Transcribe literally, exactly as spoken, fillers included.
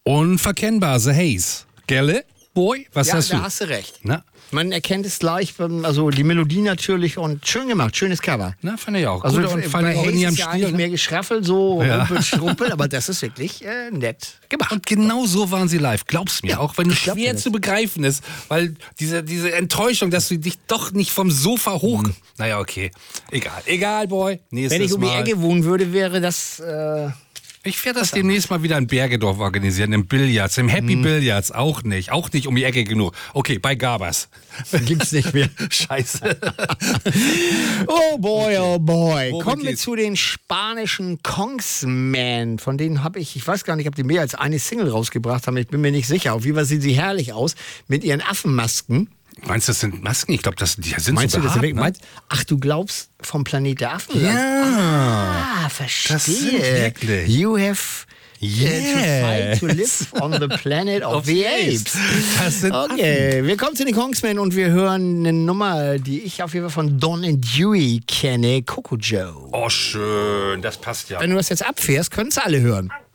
Unverkennbar, The Haze. Gelle? Boy, was Ja, hast da du? hast du recht. Na, Man erkennt es gleich, also die Melodie natürlich und schön gemacht, schönes Cover. na fand ich auch. Also Gut, und vor allem bei auch in Haze ihrem ist ja Stil. eigentlich Ne? mehr geschraffelt, so Ja. rumpel, schrumpel, aber das ist wirklich äh, nett gemacht. Und genau so waren sie live. Glaub's mir, Ja, auch wenn es ich glaub dir schwer das. zu begreifen ist, weil diese, diese Enttäuschung, dass du dich doch nicht vom Sofa hoch... Mhm. Naja, okay. Egal. Egal, Boy. Nächstes Wenn ich um die Mal. Ecke wohnen würde, wäre das... Äh, Ich werde das demnächst mal wieder in Bergedorf organisieren, im Billards, im Happy Mhm. Billards, auch nicht. Auch nicht um die Ecke genug. Okay, bei Gabers. gibt's nicht mehr. Scheiße. Oh boy, oh boy. Womit Kommen wir geht's? zu den spanischen Kongsmen. Von denen habe ich, ich weiß gar nicht, ob die mehr als eine Single rausgebracht haben. Ich bin mir nicht sicher. Auf jeden Fall sehen sie herrlich aus mit ihren Affenmasken. Meinst du, das sind Masken? Ich glaube, das die sind Meinst so du, das sind behaart, wirklich, ne? meinst, ach, du glaubst vom Planet der Affen? Ja. Ah, verstehe. Das sind wirklich. You have uh, to fight to Yes. live on the planet of, Of the the apes. apes. Das sind Okay, wir kommen zu den Kongsmen und wir hören eine Nummer, die ich auf jeden Fall von Don and Dewey kenne, Coco Joe. Oh, schön. Das passt ja. Wenn du das jetzt abfährst, können es alle hören.